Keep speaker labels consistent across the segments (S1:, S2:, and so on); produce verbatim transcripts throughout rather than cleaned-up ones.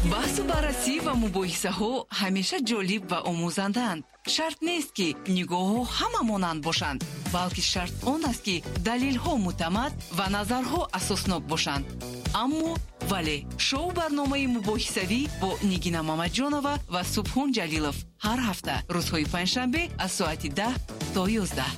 S1: баҳсу баррасӣ ва мубоҳисаҳо ҳамеша ҷолиб ва омӯзандаанд. Шарт нест ки нигоҳҳо ҳама монанд бошанд, балки шарт он аст ки далелҳо муътамад ва назарҳо асоснок бошанд. аммо вале шоу барномаи мубоҳисавӣ бо Нигина Мамаҷонова ва Субҳон Ҷалилов ҳар ҳафта рӯзҳои панҷшанбе аз соати даҳ то ёздаҳ.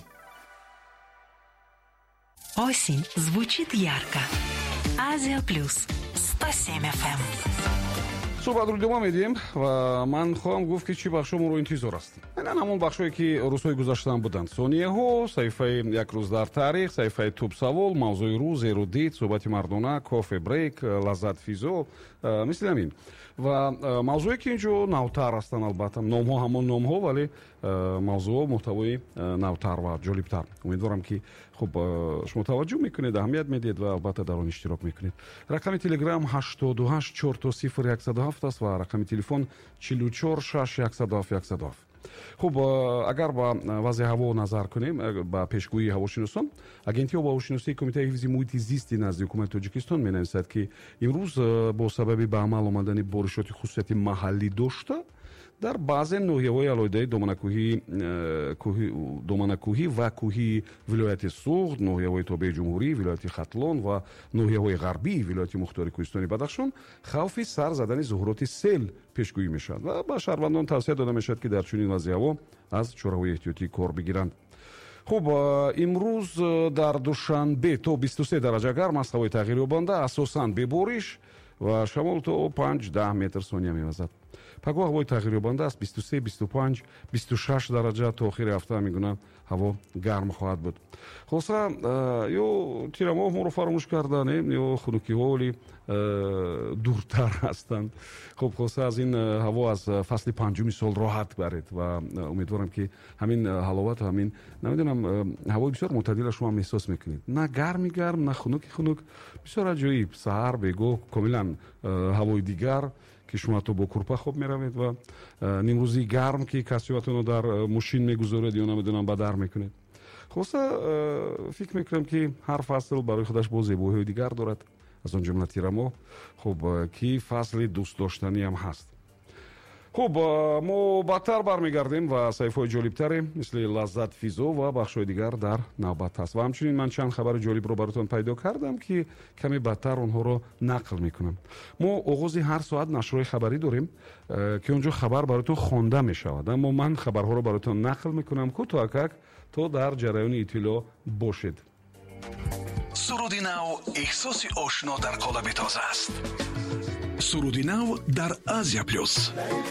S2: Осень звучит ярко. Азия плюс сто семь эф эм.
S3: суҳбатро идома медиҳем ва ман хоҳам гуфт ки чӣ бахшҳо моро интизор аст. айнан ҳамон бахшҳое ки рӯзҳои гузаштаам буданд. Сонияҳо, саҳифаи як рӯз дар таърих, саҳифаи тӯбсавол, мавзӯи рӯз, эрудит, суҳбати мардона, кофе брейк, лаззат физо, мисли ҳамин. ва мавзӯе ки инҷо навтар ҳастанд, албатта номҳо ҳамон номҳо, вале мавзӯъҳо муҳтавои навтар ва ҷолибтар. умедворам ки хуб шумо таваҷҷӯҳ мекунед, аҳамият медиҳед ва албатта дар он иштирок мекунед. рақами телеграм ҳаштоду ҳашт чорто сифр яксаду ҳафт аст ва рақами телефон чилу чор шаш яксаду ҳафт яксаду ҳафт. хуб агар ба вазъи ҳаво назар кунем, ба пешгӯии ҳавошиносон, агентии ҳавошиносии кумитаи ҳифзи муҳити зисти назди ҳукумати Тоҷикистон менависад ки имрӯз бо сабаби ба амал омадани боришоти хусусияти маҳаллӣ дошта, дар баъзе ноҳияҳои алоҳидаи доманакӯҳӣ ва кӯҳии вилояти Суғд, ноҳияҳои тобеи ҷумҳурӣ, вилояти Хатлон ва ноҳияҳои ғарбии вилояти мухтори кӯҳистони Бадахшон хавфи сар задани зуҳуроти сел пешгӯӣ мешавад ва ба шаҳрвандон тавсия дода мешавад ки дар чунин вазъи ҳаво аз чораҳои эҳтиётӣ кор бигиранд. хуб имрӯз дар душанбе то бисту се дараҷа гарм аст, ҳавои тағйирёбанда, асосан бебориш ва шамол то панҷ даҳ метр сония мевазад. пагоҳ ҳавои тағйирёбанда аст, бисту се бисту панҷ бисту шаш дараҷа то охири ҳафта ҳамин гуна ҳаво гарм хоҳад буд. хулоса ё тирамоҳ моро фаромӯш карданд, ё хунукиҳои дуртар ҳастанд. хуб хулоса аз ин ҳаво аз фасли панҷуми сол роҳат баред ва умедворам ки ҳамин ҳаловату ҳамин намедонам ҳавои бисёр мӯътадила шумо ҳам эҳсос мекунед. На гарми гарм, на хунуки хунук, бисёр аҷоиб. Саҳар бегоҳ комилан ҳавои дигар ки шумо то бо курпа хоб меравед ва нимрӯзии гарм ки касиёватонро дар мошин мегузоред ё намедонам ба дар мекунед. хулоса фикр мекунам ки ҳар фасл барои худаш бо зебоиҳои дигар дорад, аз он ҷумла тирамоҳ, хуб ки фасли дӯстдоштаниам ҳаст. хуб мо баъдтар бармегардем ва саҳифаҳои ҷолибтаре мисли лаззат физо ва бахшҳои дигар дар навбат аст. ва ҳамчунин ман чанд хабари ҷолибро баротон пайдо кардам ки каме баъдтар онҳоро нақл мекунам. мо оғози ҳар соат нашрҳои хабарӣ дорем ки онҷо хабар баротон хонда мешавад, аммо ман хабарҳоро баротон нақл мекунам кӯтоҳакак то дар ҷараёни иттилоъ бошед.
S4: суруди нав эҳсоси ошно дар қолаби тоза аст. суруди нав дар Азия плюс.